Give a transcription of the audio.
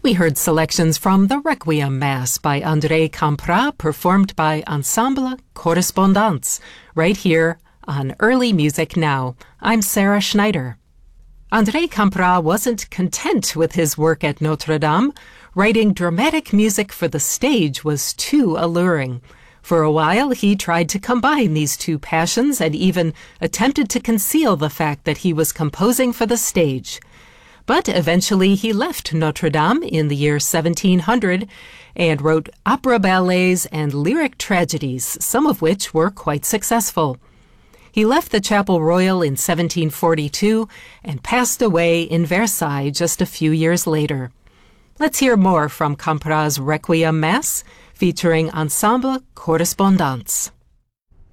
We heard selections from the Requiem Mass by André Campra, performed by Ensemble Correspondance, right here on Early Music Now. I'm Sarah Schneider. André Campra wasn't content with his work at Notre Dame. Writing dramatic music for the stage was too alluring. For a while, he tried to combine these two passions and even attempted to conceal the fact that he was composing for the stage. But eventually he left Notre Dame in the year 1700 and wrote opera ballets and lyric tragedies, some of which were quite successful. He left the Chapel Royal in 1742 and passed away in Versailles just a few years later. Let's hear more from Campra's Requiem Mass, featuring Ensemble Correspondance.